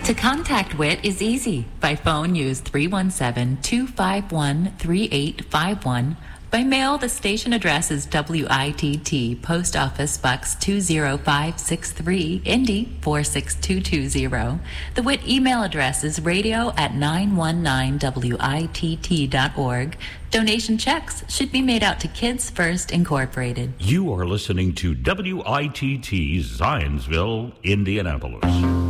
To contact WIT is easy. By phone, use 317-251-3851. By mail, the station address is WITT, Post Office Box 20563, Indy 46220. The WIT email address is radio@919witt.org. Donation checks should be made out to Kids First Incorporated. You are listening to WITT Zionsville, Indianapolis.